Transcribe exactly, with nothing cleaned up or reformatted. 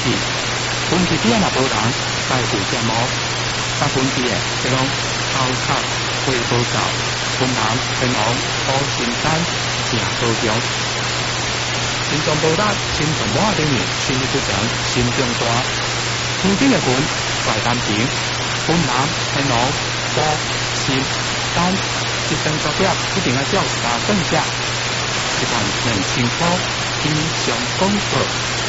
气。分期边若无人在有节目，但分期的这种头壳会好走，分南天王好心丹正高中。心脏无力，心脏无力等于心律不正，心脏大。天顶的分外单平，分南天王好心丹一等作业一定要照三等下，一旦两清楚，非常功课。